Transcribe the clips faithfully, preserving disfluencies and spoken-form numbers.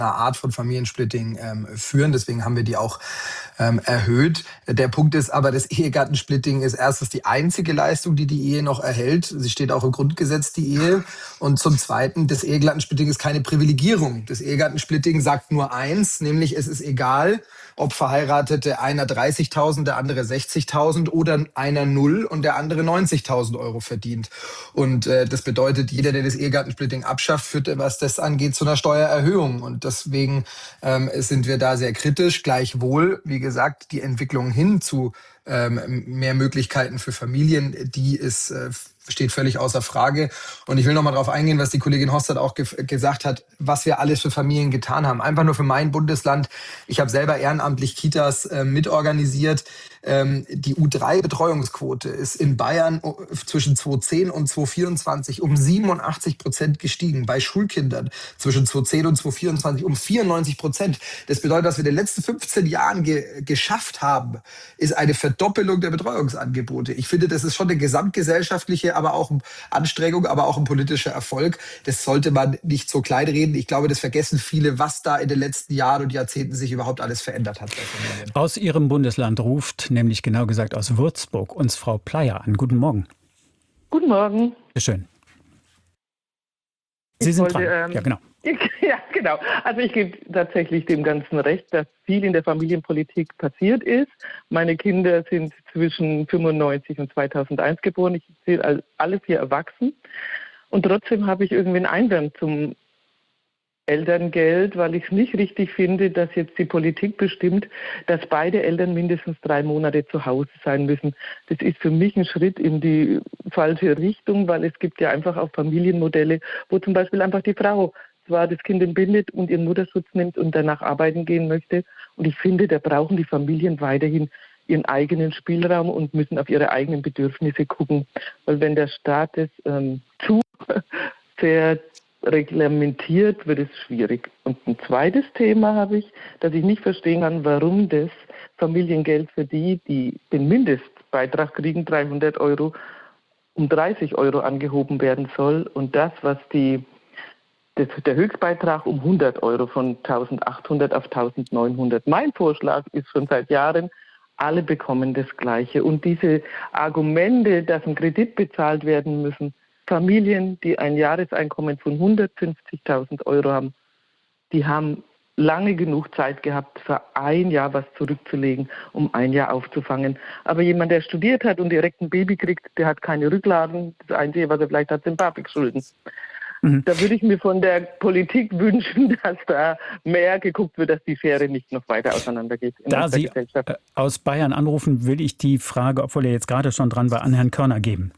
Art von Familiensplitting ähm, führen. Deswegen haben wir die auch ähm, erhöht. Der Punkt ist aber, das Ehegattensplitting ist erstens die einzige Leistung, die die Ehe noch erhält. Sie steht auch im Grundgesetz, die Ehe. Und zum Zweiten, das Ehegattensplitting ist keine Privilegierung. Das Ehegattensplitting sagt nur eins, nämlich es ist egal, ob Verheiratete einer dreißigtausend, der andere sechzigtausend oder einer null und der andere neunzigtausend Euro verdient. Und äh, das bedeutet, jeder, der das Ehegattensplitting abschafft, führt, was das angeht, zu einer Steuererhöhung. Und deswegen ähm, sind wir da sehr kritisch. Gleichwohl, wie gesagt, die Entwicklung hin zu ähm, mehr Möglichkeiten für Familien, die ist äh, steht völlig außer Frage. Und ich will noch mal darauf eingehen, was die Kollegin Hostad auch ge gesagt hat, was wir alles für Familien getan haben. Einfach nur für mein Bundesland. Ich habe selber ehrenamtlich Kitas äh, mitorganisiert. Ähm, die U drei Betreuungsquote ist in Bayern zwischen zweitausendzehn und zweitausendvierundzwanzig um siebenundachtzig Prozent gestiegen. Bei Schulkindern zwischen zweitausendzehn und zweitausendvierundzwanzig um vierundneunzig Prozent. Das bedeutet, was wir in den letzten fünfzehn Jahren ge geschafft haben, ist eine Verdoppelung der Betreuungsangebote. Ich finde, das ist schon eine gesamtgesellschaftliche, aber auch Anstrengung, aber auch ein politischer Erfolg. Das sollte man nicht so klein reden. Ich glaube, das vergessen viele, was da in den letzten Jahren und Jahrzehnten sich überhaupt alles verändert hat. Aus Ihrem Bundesland ruft, nämlich genau gesagt aus Würzburg, uns Frau Pleyer an. Guten Morgen. Guten Morgen. Bitte schön. Sie ich sind wollte, dran. Ähm, ja, genau. Ich, ja, genau. Also ich gebe tatsächlich dem Ganzen recht, dass viel in der Familienpolitik passiert ist. Meine Kinder sind zwischen fünfundneunzig und zweitausendeins geboren. Ich sehe alle vier erwachsen. Und trotzdem habe ich irgendwie einen Einwand zum Elterngeld, weil ich es nicht richtig finde, dass jetzt die Politik bestimmt, dass beide Eltern mindestens drei Monate zu Hause sein müssen. Das ist für mich ein Schritt in die falsche Richtung, weil es gibt ja einfach auch Familienmodelle, wo zum Beispiel einfach die Frau zwar das Kind entbindet und ihren Mutterschutz nimmt und danach arbeiten gehen möchte. Und ich finde, da brauchen die Familien weiterhin ihren eigenen Spielraum und müssen auf ihre eigenen Bedürfnisse gucken. Weil wenn der Staat es ähm, zu sehr reglementiert, wird es schwierig. Und ein zweites Thema habe ich, dass ich nicht verstehen kann, warum das Familiengeld für die, die den Mindestbeitrag kriegen, dreihundert Euro, um dreißig Euro angehoben werden soll und das, was die das, der Höchstbeitrag um hundert Euro von eintausendachthundert auf eintausendneunhundert. Mein Vorschlag ist schon seit Jahren, alle bekommen das Gleiche. Und diese Argumente, dass ein Kredit bezahlt werden müssen, Familien, die ein Jahreseinkommen von hundertfünfzigtausend Euro haben, die haben lange genug Zeit gehabt, für ein Jahr was zurückzulegen, um ein Jahr aufzufangen. Aber jemand, der studiert hat und direkt ein Baby kriegt, der hat keine Rücklagen. Das Einzige, was er vielleicht hat, sind BAföG-Schulden. Mhm. Da würde ich mir von der Politik wünschen, dass da mehr geguckt wird, dass die Schere nicht noch weiter auseinandergeht. Da Sie äh, aus Bayern anrufen, will ich die Frage, obwohl er jetzt gerade schon dran war, an Herrn Körner geben.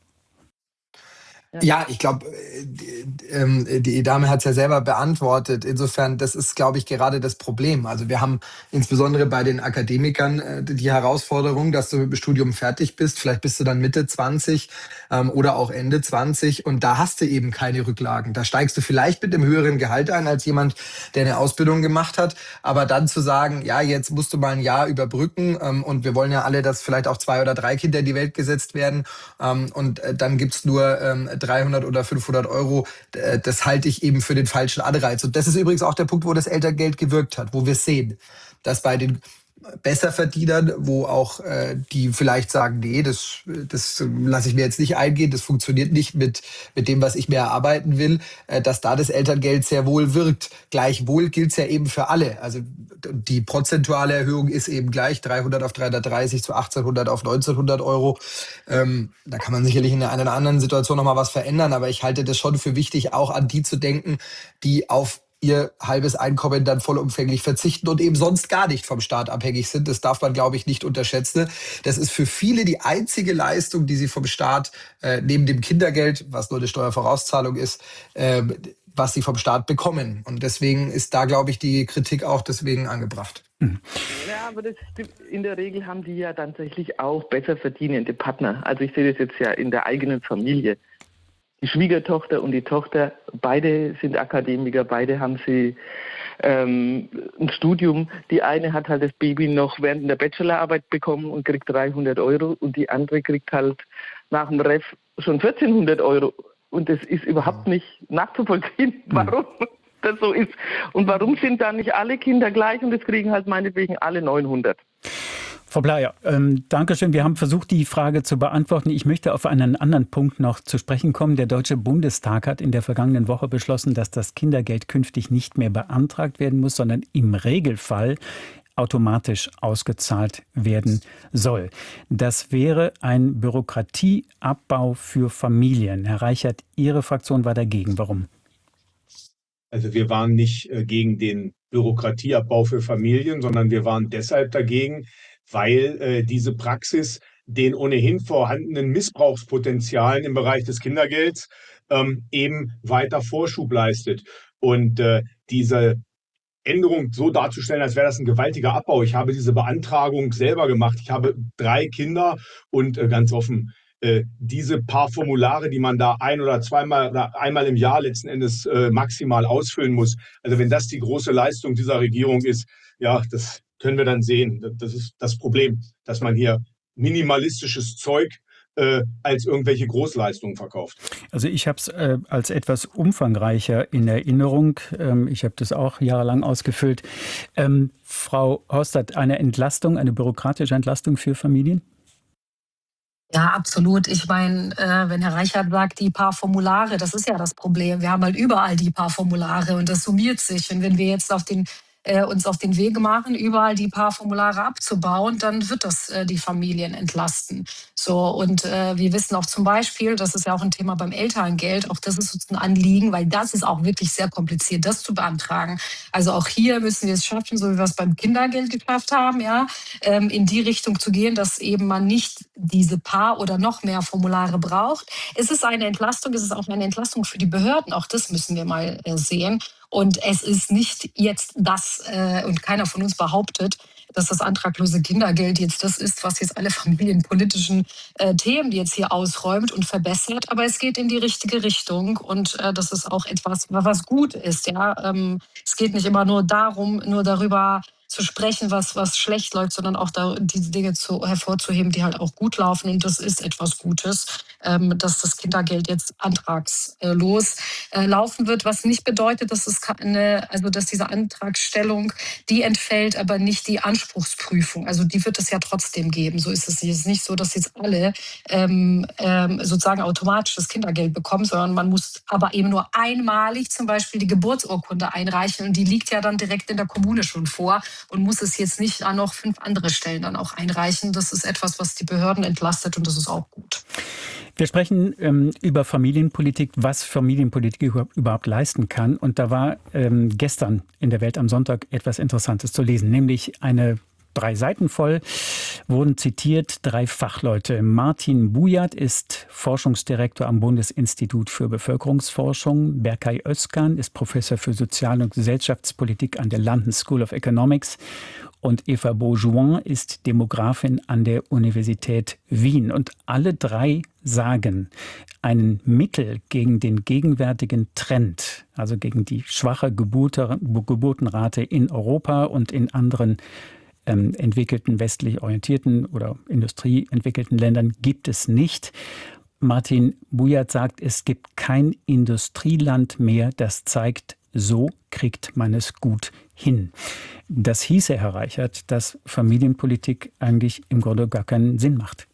Ja, ich glaube, die, die Dame hat es ja selber beantwortet. Insofern, das ist, glaube ich, gerade das Problem. Also wir haben insbesondere bei den Akademikern die Herausforderung, dass du mit dem Studium fertig bist. Vielleicht bist du dann Mitte zwanzig ähm, oder auch Ende zwanzig und da hast du eben keine Rücklagen. Da steigst du vielleicht mit einem höheren Gehalt ein als jemand, der eine Ausbildung gemacht hat. Aber dann zu sagen, ja, jetzt musst du mal ein Jahr überbrücken ähm, und wir wollen ja alle, dass vielleicht auch zwei oder drei Kinder in die Welt gesetzt werden ähm, und äh, dann gibt's nur ähm, dreihundert oder fünfhundert Euro, das halte ich eben für den falschen Anreiz. Und das ist übrigens auch der Punkt, wo das Elterngeld gewirkt hat, wo wir sehen, dass bei den Besserverdienern, wo auch äh, die vielleicht sagen, nee, das, das lasse ich mir jetzt nicht eingehen, das funktioniert nicht mit, mit dem, was ich mir erarbeiten will, äh, dass da das Elterngeld sehr wohl wirkt. Gleichwohl gilt es ja eben für alle. Also die prozentuale Erhöhung ist eben gleich, dreihundert auf dreihundertdreißig zu achtzehnhundert auf neunzehnhundert Euro. Ähm, da kann man sicherlich in einer anderen Situation nochmal was verändern, aber ich halte das schon für wichtig, auch an die zu denken, die auf ihr halbes Einkommen dann vollumfänglich verzichten und eben sonst gar nicht vom Staat abhängig sind. Das darf man, glaube ich, nicht unterschätzen. Das ist für viele die einzige Leistung, die sie vom Staat, äh, neben dem Kindergeld, was nur eine Steuervorauszahlung ist, äh, was sie vom Staat bekommen. Und deswegen ist da, glaube ich, die Kritik auch deswegen angebracht. Mhm. Ja, aber das stimmt. In der Regel haben die ja tatsächlich auch besser verdienende Partner. Also ich sehe das jetzt ja in der eigenen Familie. Die Schwiegertochter und die Tochter, beide sind Akademiker, beide haben sie ähm, ein Studium. Die eine hat halt das Baby noch während der Bachelorarbeit bekommen und kriegt dreihundert Euro und die andere kriegt halt nach dem Ref schon vierzehnhundert Euro. Und das ist überhaupt nicht nachzuvollziehen. Warum? das so ist. Und warum sind dann nicht alle Kinder gleich und es kriegen halt meinetwegen alle neunhundert? Frau Bleier, ähm, danke schön. Wir haben versucht, die Frage zu beantworten. Ich möchte auf einen anderen Punkt noch zu sprechen kommen. Der Deutsche Bundestag hat in der vergangenen Woche beschlossen, dass das Kindergeld künftig nicht mehr beantragt werden muss, sondern im Regelfall automatisch ausgezahlt werden soll. Das wäre ein Bürokratieabbau für Familien. Herr Reichert, Ihre Fraktion war dagegen. Warum? Also wir waren nicht äh, gegen den Bürokratieabbau für Familien, sondern wir waren deshalb dagegen, weil äh, diese Praxis den ohnehin vorhandenen Missbrauchspotenzialen im Bereich des Kindergelds ähm, eben weiter Vorschub leistet. Und äh, diese Änderung so darzustellen, als wäre das ein gewaltiger Abbau. Ich habe diese Beantragung selber gemacht. Ich habe drei Kinder und äh, ganz offen, äh, diese paar Formulare, die man da ein- oder zweimal oder einmal im Jahr letzten Endes äh, maximal ausfüllen muss. Also wenn das die große Leistung dieser Regierung ist, ja, das können wir dann sehen. Das ist das Problem, dass man hier minimalistisches Zeug äh, als irgendwelche Großleistungen verkauft. Also ich habe es äh, als etwas umfangreicher in Erinnerung. Ähm, ich habe das auch jahrelang ausgefüllt. Ähm, Frau Hostert, eine Entlastung, eine bürokratische Entlastung für Familien? Ja, absolut. Ich meine, äh, wenn Herr Reichert sagt, die paar Formulare, das ist ja das Problem. Wir haben halt überall die paar Formulare und das summiert sich. Und wenn wir jetzt auf den, äh, uns auf den Weg machen, überall die paar Formulare abzubauen, dann wird das äh, die Familien entlasten. So, und äh, wir wissen auch zum Beispiel, das ist ja auch ein Thema beim Elterngeld, auch das ist uns ein Anliegen, weil das ist auch wirklich sehr kompliziert, das zu beantragen. Also auch hier müssen wir es schaffen, so wie wir es beim Kindergeld geschafft haben, ja, ähm, in die Richtung zu gehen, dass eben man nicht diese paar oder noch mehr Formulare braucht. Es ist eine Entlastung, es ist auch eine Entlastung für die Behörden, auch das müssen wir mal äh, sehen. Und es ist nicht jetzt das, äh, und keiner von uns behauptet, dass das antraglose Kindergeld jetzt das ist, was jetzt alle familienpolitischen äh, Themen, die jetzt hier ausräumt und verbessert. Aber es geht in die richtige Richtung und äh, das ist auch etwas, was gut ist. Ja? Ähm, es geht nicht immer nur darum, nur darüber zu sprechen, was, was schlecht läuft, sondern auch da, diese Dinge zu, hervorzuheben, die halt auch gut laufen. Und das ist etwas Gutes, ähm, dass das Kindergeld jetzt antragslos äh, laufen wird, was nicht bedeutet, dass es keine, also dass diese Antragstellung, die entfällt, aber nicht die Anspruchsprüfung. Also die wird es ja trotzdem geben. So ist es nicht. Es ist nicht so, dass jetzt alle ähm, ähm, sozusagen automatisch das Kindergeld bekommen, sondern man muss aber eben nur einmalig zum Beispiel die Geburtsurkunde einreichen und die liegt ja dann direkt in der Kommune schon vor und muss es jetzt nicht an noch fünf andere Stellen dann auch einreichen. Das ist etwas, was die Behörden entlastet und das ist auch gut. Wir sprechen ähm, über Familienpolitik, was Familienpolitik überhaupt leisten kann. Und da war ähm, gestern in der Welt am Sonntag etwas Interessantes zu lesen, nämlich eine drei Seiten voll, wurden zitiert drei Fachleute. Martin Bujat ist Forschungsdirektor am Bundesinstitut für Bevölkerungsforschung. Berkay Özkan ist Professor für Sozial- und Gesellschaftspolitik an der London School of Economics. Und Eva Beaujouin ist Demografin an der Universität Wien. Und alle drei sagen, ein Mittel gegen den gegenwärtigen Trend, also gegen die schwache Geburtenrate in Europa und in anderen ähm, entwickelten, westlich orientierten oder industrieentwickelten Ländern, gibt es nicht. Martin Bujat sagt, es gibt kein Industrieland mehr, das zeigt, so kriegt man es gut hin. Das hieße, Herr Reichert, dass Familienpolitik eigentlich im Grunde gar keinen Sinn macht.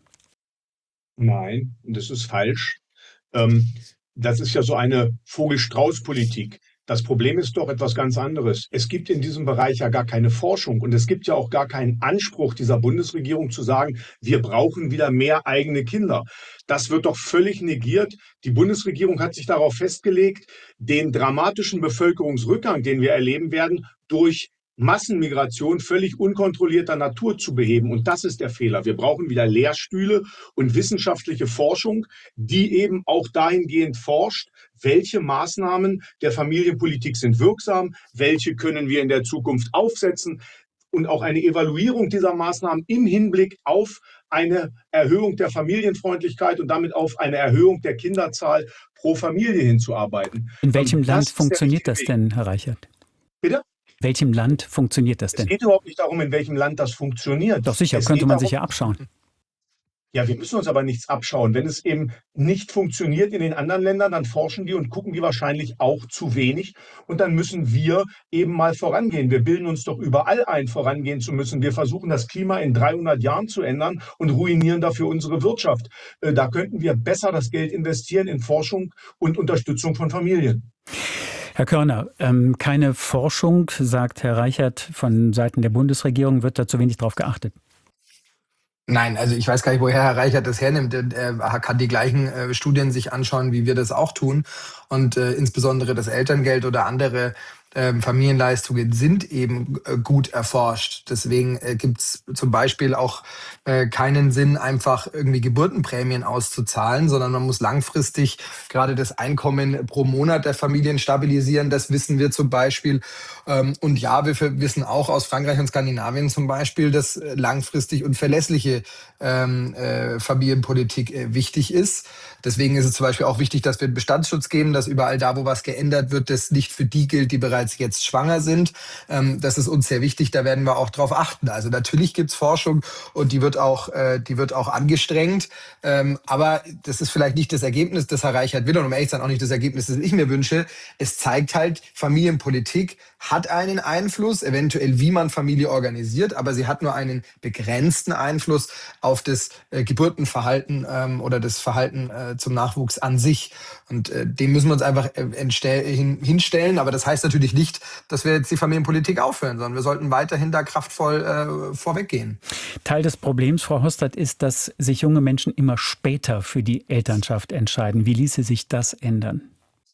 Nein, das ist falsch. Ähm, das ist ja so eine Vogel-Strauß-Politik. Das Problem ist doch etwas ganz anderes. Es gibt in diesem Bereich ja gar keine Forschung und es gibt ja auch gar keinen Anspruch dieser Bundesregierung zu sagen, wir brauchen wieder mehr eigene Kinder. Das wird doch völlig negiert. Die Bundesregierung hat sich darauf festgelegt, den dramatischen Bevölkerungsrückgang, den wir erleben werden, durch Massenmigration völlig unkontrollierter Natur zu beheben. Und das ist der Fehler. Wir brauchen wieder Lehrstühle und wissenschaftliche Forschung, die eben auch dahingehend forscht, welche Maßnahmen der Familienpolitik sind wirksam, welche können wir in der Zukunft aufsetzen und auch eine Evaluierung dieser Maßnahmen im Hinblick auf eine Erhöhung der Familienfreundlichkeit und damit auf eine Erhöhung der Kinderzahl pro Familie hinzuarbeiten. In welchem Und Land das funktioniert das denn, Herr Reichert? Bitte? In welchem Land funktioniert das denn? Es geht überhaupt nicht darum, in welchem Land das funktioniert. Doch sicher, es könnte man darum, sich ja abschauen. Ja, wir müssen uns aber nichts abschauen. Wenn es eben nicht funktioniert in den anderen Ländern, dann forschen die und gucken die wahrscheinlich auch zu wenig. Und dann müssen wir eben mal vorangehen. Wir bilden uns doch überall ein, vorangehen zu müssen. Wir versuchen, das Klima in dreihundert Jahren zu ändern und ruinieren dafür unsere Wirtschaft. Äh, Da könnten wir besser das Geld investieren in Forschung und Unterstützung von Familien. Herr Körner, ähm, keine Forschung, sagt Herr Reichert von Seiten der Bundesregierung, wird da zu wenig drauf geachtet? Nein, also ich weiß gar nicht, woher Herr Reichert das hernimmt. Er kann die gleichen äh, Studien sich anschauen, wie wir das auch tun. Und äh, insbesondere das Elterngeld oder andere ähm, Familienleistungen sind eben äh, gut erforscht. Deswegen äh, gibt es zum Beispiel auch äh, keinen Sinn, einfach irgendwie Geburtenprämien auszuzahlen, sondern man muss langfristig gerade das Einkommen pro Monat der Familien stabilisieren. Das wissen wir zum Beispiel. Ähm, und ja, wir wissen auch aus Frankreich und Skandinavien zum Beispiel, dass äh, langfristig und verlässliche ähm, äh, Familienpolitik äh, wichtig ist. Deswegen ist es zum Beispiel auch wichtig, dass wir einen Bestandsschutz geben, dass überall da, wo was geändert wird, das nicht für die gilt, die bereits jetzt schwanger sind. Ähm, das ist uns sehr wichtig, da werden wir auch drauf achten. Also natürlich gibt's Forschung und die wird auch, äh, die wird auch angestrengt. Ähm, aber das ist vielleicht nicht das Ergebnis, das Herr Reichert will und um ehrlich zu sein auch nicht das Ergebnis, das ich mir wünsche. Es zeigt halt, Familienpolitik hat einen Einfluss, eventuell wie man Familie organisiert, aber sie hat nur einen begrenzten Einfluss auf das äh, Geburtenverhalten ähm, oder das Verhalten äh, zum Nachwuchs an sich. Und äh, dem müssen wir uns einfach äh, entstell- hin, hinstellen. Aber das heißt natürlich nicht, dass wir jetzt die Familienpolitik aufhören, sondern wir sollten weiterhin da kraftvoll äh, vorweggehen. Teil des Problems, Frau Hostert, ist, dass sich junge Menschen immer später für die Elternschaft entscheiden. Wie ließe sich das ändern?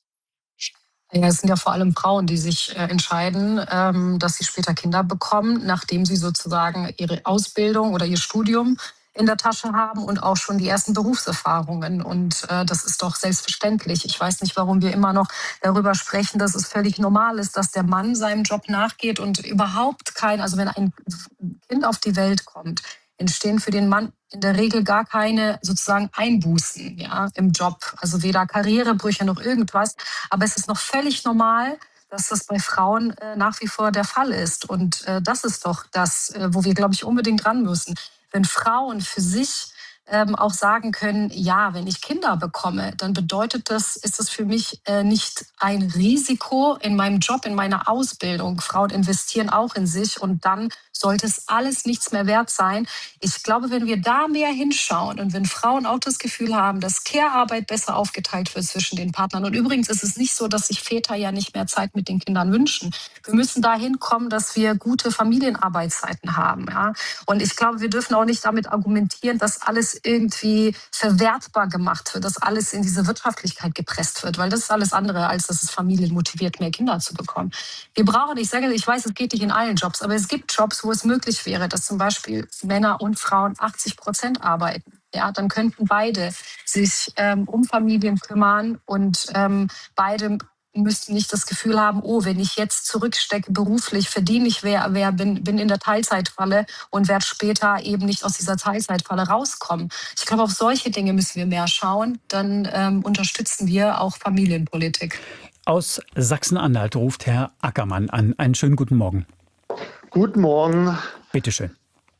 Ja, es sind ja vor allem Frauen, die sich äh, entscheiden, ähm, dass sie später Kinder bekommen, nachdem sie sozusagen ihre Ausbildung oder ihr Studium in der Tasche haben und auch schon die ersten Berufserfahrungen. Und äh, das ist doch selbstverständlich. Ich weiß nicht, warum wir immer noch darüber sprechen, dass es völlig normal ist, dass der Mann seinem Job nachgeht und überhaupt kein, also wenn ein Kind auf die Welt kommt, entstehen für den Mann in der Regel gar keine sozusagen Einbußen, ja, im Job. Also weder Karrierebrüche noch irgendwas. Aber es ist noch völlig normal, dass das bei Frauen äh, nach wie vor der Fall ist. Und äh, das ist doch das, äh, wo wir, glaube ich, unbedingt ran müssen. Wenn Frauen für sich ähm, auch sagen können, ja, wenn ich Kinder bekomme, dann bedeutet das, ist das für mich äh, nicht ein Risiko in meinem Job, in meiner Ausbildung. Frauen investieren auch in sich und dann sollte es alles nichts mehr wert sein. Ich glaube, wenn wir da mehr hinschauen und wenn Frauen auch das Gefühl haben, dass Care-Arbeit besser aufgeteilt wird zwischen den Partnern. Und übrigens ist es nicht so, dass sich Väter ja nicht mehr Zeit mit den Kindern wünschen. Wir müssen dahin kommen, dass wir gute Familienarbeitszeiten haben. Ja? Und ich glaube, wir dürfen auch nicht damit argumentieren, dass alles irgendwie verwertbar gemacht wird, dass alles in diese Wirtschaftlichkeit gepresst wird, weil das ist alles andere, als dass es Familien motiviert, mehr Kinder zu bekommen. Wir brauchen, ich sage, ich weiß, es geht nicht in allen Jobs, aber es gibt Jobs, wo es möglich wäre, dass zum Beispiel Männer und Frauen achtzig Prozent arbeiten. Ja, dann könnten beide sich ähm, um Familien kümmern und ähm, beide müssten nicht das Gefühl haben, oh, wenn ich jetzt zurückstecke beruflich, verdiene ich wer, wer bin, bin in der Teilzeitfalle und werde später eben nicht aus dieser Teilzeitfalle rauskommen. Ich glaube, auf solche Dinge müssen wir mehr schauen. Dann ähm, unterstützen wir auch Familienpolitik. Aus Sachsen-Anhalt ruft Herr Ackermann an. Einen schönen guten Morgen. Guten Morgen. Bitte schön.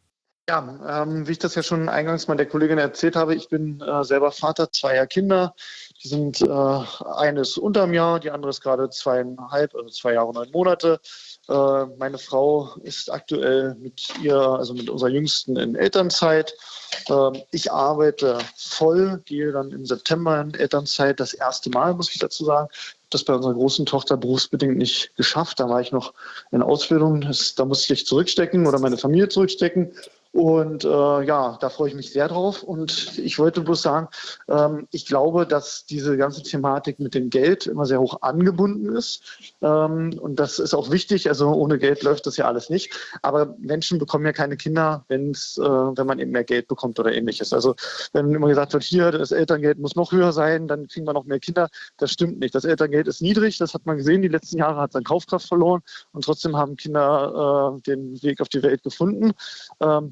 Ja, ähm, wie ich das ja schon eingangs mal der Kollegin erzählt habe, ich bin äh, selber Vater zweier Kinder. Die sind äh, eines unterm Jahr, die andere ist gerade zweieinhalb, also zwei Jahre und neun Monate. Äh, meine Frau ist aktuell mit ihr, also mit unserer Jüngsten in Elternzeit. Äh, ich arbeite voll, gehe dann im September in Elternzeit, das erste Mal, muss ich dazu sagen. Das bei unserer großen Tochter berufsbedingt nicht geschafft. Da war ich noch in Ausbildung. Das, da musste ich zurückstecken oder meine Familie zurückstecken. Und äh, ja, da freue ich mich sehr drauf. Und ich wollte bloß sagen, ähm, ich glaube, dass diese ganze Thematik mit dem Geld immer sehr hoch angebunden ist. Ähm, und das ist auch wichtig. Also ohne Geld läuft das ja alles nicht. Aber Menschen bekommen ja keine Kinder, wenn's, äh, wenn man eben mehr Geld bekommt oder ähnliches. Also wenn immer gesagt wird, hier, das Elterngeld muss noch höher sein, dann kriegen wir noch mehr Kinder. Das stimmt nicht. Das Elterngeld ist niedrig. Das hat man gesehen. Die letzten Jahre hat es an Kaufkraft verloren. Und trotzdem haben Kinder äh, den Weg auf die Welt gefunden. Ähm,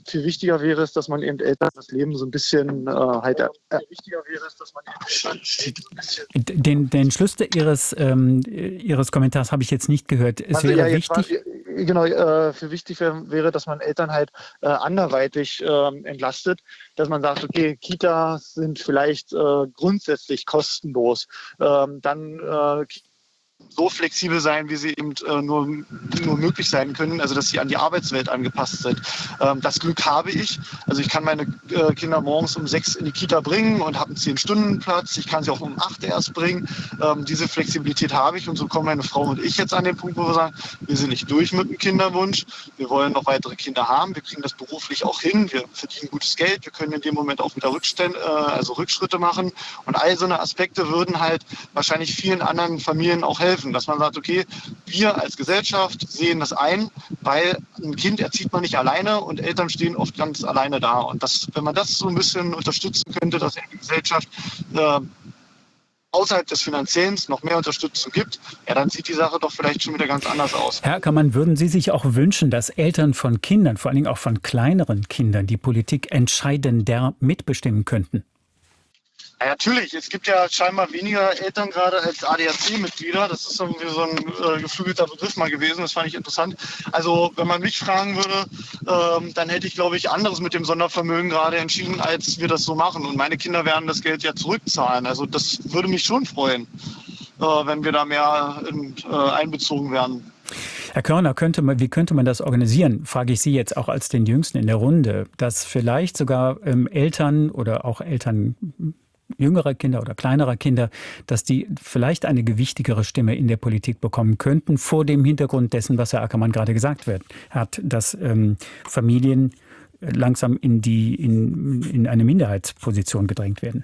viel wichtiger wäre es, dass man eben Eltern das Leben so ein bisschen äh, halt. Äh, viel wichtiger wäre es, dass man eben Eltern das Leben so ein bisschen. Den, den Schluss Ihres, ähm, Ihres Kommentars habe ich jetzt nicht gehört. Es Also, wäre ja, jetzt wichtig. War, genau, äh, für wichtig wär, wäre, dass man Eltern halt äh, anderweitig äh, entlastet, dass man sagt, okay, Kitas sind vielleicht äh, grundsätzlich kostenlos. Ähm, dann äh, so flexibel sein, wie sie eben äh, nur, nur möglich sein können, also dass sie an die Arbeitswelt angepasst sind. Ähm, das Glück habe ich. Also ich kann meine äh, Kinder morgens um sechs in die Kita bringen und habe einen zehn-Stunden-Platz. Ich kann sie auch um acht erst bringen. Ähm, diese Flexibilität habe ich und so kommen meine Frau und ich jetzt an den Punkt, wo wir sagen, wir sind nicht durch mit dem Kinderwunsch. Wir wollen noch weitere Kinder haben. Wir kriegen das beruflich auch hin. Wir verdienen gutes Geld. Wir können in dem Moment auch wieder Rückstände, äh, also Rückschritte machen. Und all so eine Aspekte würden halt wahrscheinlich vielen anderen Familien auch helfen. Dass man sagt, okay, wir als Gesellschaft sehen das ein, weil ein Kind erzieht man nicht alleine und Eltern stehen oft ganz alleine da. Und das, wenn man das so ein bisschen unterstützen könnte, dass die Gesellschaft äh, außerhalb des Finanziellen noch mehr Unterstützung gibt, ja, dann sieht die Sache doch vielleicht schon wieder ganz anders aus. Herr Ackermann, würden Sie sich auch wünschen, dass Eltern von Kindern, vor allen Dingen auch von kleineren Kindern, die Politik entscheidender mitbestimmen könnten? Ja, natürlich. Es gibt ja scheinbar weniger Eltern gerade als A D A C-Mitglieder. Das ist irgendwie so ein äh, geflügelter Begriff mal gewesen. Das fand ich interessant. Also wenn man mich fragen würde, ähm, dann hätte ich, glaube ich, anderes mit dem Sondervermögen gerade entschieden, als wir das so machen. Und meine Kinder werden das Geld ja zurückzahlen. Also das würde mich schon freuen, äh, wenn wir da mehr in, äh, einbezogen werden. Herr Körner, könnte man, wie könnte man das organisieren? Frage ich Sie jetzt auch als den Jüngsten in der Runde, dass vielleicht sogar ähm, Eltern oder auch Eltern jüngerer Kinder oder kleinerer Kinder, dass die vielleicht eine gewichtigere Stimme in der Politik bekommen könnten, vor dem Hintergrund dessen, was Herr Ackermann gerade gesagt wird, hat, dass ähm, Familien langsam in, die, in, in eine Minderheitsposition gedrängt werden.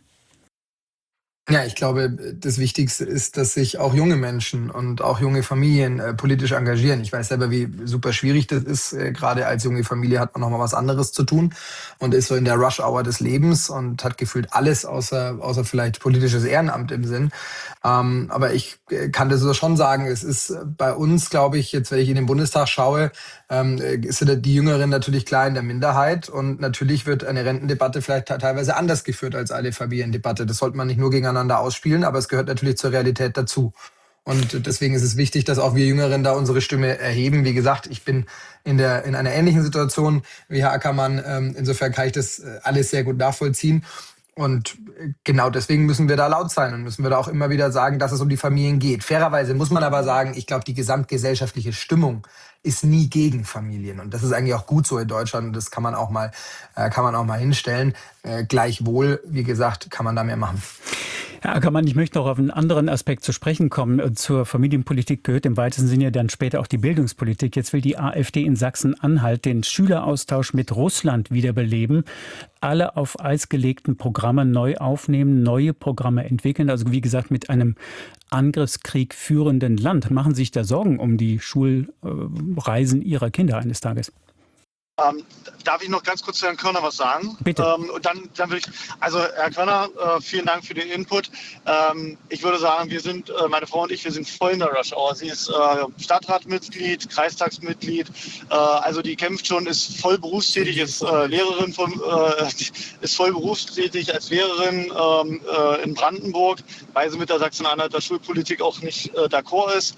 Ja, ich glaube, das Wichtigste ist, dass sich auch junge Menschen und auch junge Familien äh, politisch engagieren. Ich weiß selber, wie super schwierig das ist. Äh, gerade als junge Familie hat man noch mal was anderes zu tun und ist so in der Rush-Hour des Lebens und hat gefühlt alles außer, außer vielleicht politisches Ehrenamt im Sinn. Ähm, aber ich äh, kann das so schon sagen, es ist bei uns, glaube ich, jetzt, wenn ich in den Bundestag schaue, ähm, sind die Jüngeren natürlich klar in der Minderheit und natürlich wird eine Rentendebatte vielleicht teilweise anders geführt als eine Familiendebatte. Das sollte man nicht nur gegeneinander ausspielen, aber es gehört natürlich zur Realität dazu. Und deswegen ist es wichtig, dass auch wir Jüngeren da unsere Stimme erheben. Wie gesagt, ich bin in der in einer ähnlichen Situation wie Herr Ackermann. Ähm, insofern kann ich das alles sehr gut nachvollziehen. Und genau deswegen müssen wir da laut sein und müssen wir da auch immer wieder sagen, dass es um die Familien geht. Fairerweise muss man aber sagen, ich glaube, die gesamtgesellschaftliche Stimmung ist nie gegen Familien. Und das ist eigentlich auch gut so in Deutschland. Und das kann man auch mal, äh, kann man auch mal hinstellen. Äh, gleichwohl, wie gesagt, kann man da mehr machen. Herr Ackermann, ich möchte noch auf einen anderen Aspekt zu sprechen kommen. Zur Familienpolitik gehört im weitesten Sinne dann später auch die Bildungspolitik. Jetzt will die AfD in Sachsen-Anhalt den Schüleraustausch mit Russland wiederbeleben, alle auf Eis gelegten Programme neu aufnehmen, neue Programme entwickeln. Also wie gesagt, mit einem Angriffskrieg führenden Land. Machen Sie sich da Sorgen um die Schulreisen Ihrer Kinder eines Tages? Ähm, darf ich noch ganz kurz zu Herrn Körner was sagen? Bitte. Ähm, und dann, dann würde ich, also Herr Körner, äh, vielen Dank für den Input. Ähm, ich würde sagen, wir sind, äh, meine Frau und ich, wir sind voll in der Rush Hour. Sie ist äh, Stadtratmitglied, Kreistagsmitglied, äh, also die kämpft schon, ist voll berufstätig, ist äh, Lehrerin, von, äh, ist voll berufstätig als Lehrerin ähm, äh, in Brandenburg, weil sie mit der Sachsen-Anhalter Schulpolitik auch nicht äh, d'accord ist.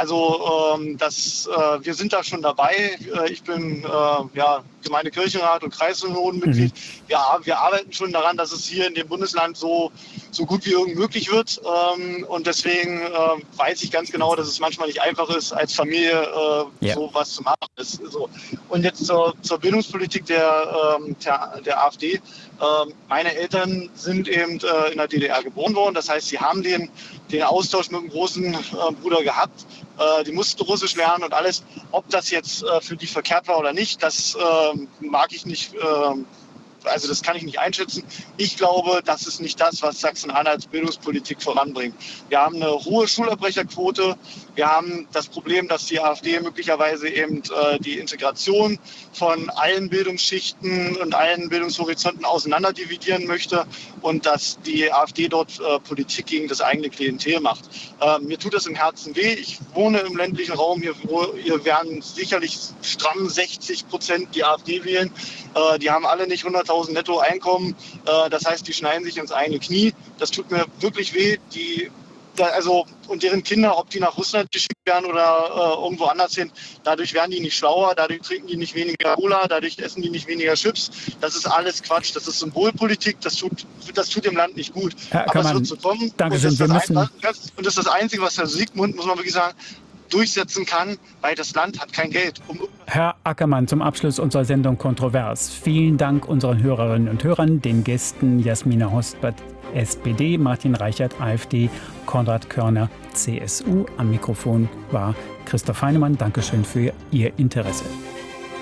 Also ähm, das, äh, wir sind da schon dabei. Äh, ich bin äh, ja, Gemeindekirchenrat und Kreissynodmitglied. Mhm. Wir, wir arbeiten schon daran, dass es hier in dem Bundesland so, so gut wie irgend möglich wird. Ähm, und deswegen äh, weiß ich ganz genau, dass es manchmal nicht einfach ist, als Familie äh, ja. so was zu machen. Das, so. Und jetzt zur, zur Bildungspolitik der, ähm, der, der AfD. Ähm, meine Eltern sind eben äh, in der D D R geboren worden. Das heißt, sie haben den, den Austausch mit dem großen äh, Bruder gehabt. Äh, die mussten Russisch lernen und alles. Ob das jetzt äh, für die verkehrt war oder nicht, das äh, mag ich nicht äh, also das kann ich nicht einschätzen. Ich glaube, das ist nicht das, was Sachsen-Anhalts Bildungspolitik voranbringt. Wir haben eine hohe Schulabbrecherquote. Wir haben das Problem, dass die AfD möglicherweise eben äh, die Integration von allen Bildungsschichten und allen Bildungshorizonten auseinanderdividieren möchte und dass die AfD dort äh, Politik gegen das eigene Klientel macht. Äh, mir tut das im Herzen weh. Ich wohne im ländlichen Raum. Hier, hier werden sicherlich stramm sechzig Prozent die AfD wählen. Äh, die haben alle nicht hunderttausend netto Einkommen. Äh, das heißt, die schneiden sich ins eigene Knie. Das tut mir wirklich weh. Die Also, und deren Kinder, ob die nach Russland geschickt werden oder äh, irgendwo anders hin, dadurch werden die nicht schlauer, dadurch trinken die nicht weniger Cola, dadurch essen die nicht weniger Chips. Das ist alles Quatsch, das ist Symbolpolitik, das tut, das tut dem Land nicht gut. Herr Aber Ackermann, es wird so kommen. Dankeschön. Und das, Wir ist müssen ein, und das ist das Einzige, was Herr Siegmund, muss man wirklich sagen, durchsetzen kann, weil das Land hat kein Geld. Um Herr Ackermann, zum Abschluss unserer Sendung Kontrovers. Vielen Dank unseren Hörerinnen und Hörern, den Gästen Jasmina Hosbert, S P D, Martin Reichert, AfD, Konrad Körner, C S U. Am Mikrofon war Christoph Heinemann. Dankeschön für Ihr Interesse.